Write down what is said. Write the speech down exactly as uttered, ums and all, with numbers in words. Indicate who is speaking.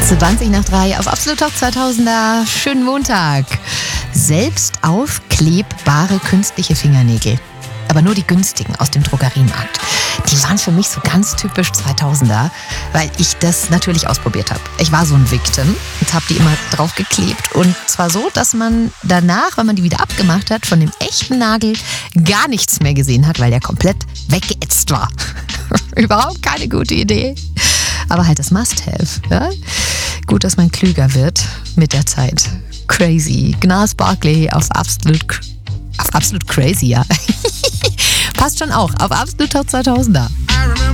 Speaker 1: zwanzig nach drei auf Absolut Top zweitausender. Schönen Montag. Selbst aufklebbare künstliche Fingernägel. Aber nur die günstigen aus dem Drogeriemarkt. Die waren für mich so ganz typisch zweitausender, weil ich das natürlich ausprobiert habe. Ich war so ein Victim und habe die immer draufgeklebt. Und zwar so, dass man danach, wenn man die wieder abgemacht hat, von dem echten Nagel gar nichts mehr gesehen hat, weil der komplett weggeätzt war. Überhaupt keine gute Idee. Aber halt das Must-Have. Ja? Gut, dass man klüger wird mit der Zeit. Crazy. Gnars Barkley auf Absolut, auf Absolut Crazy, ja. Passt schon auch auf Absolut Top zweitausender.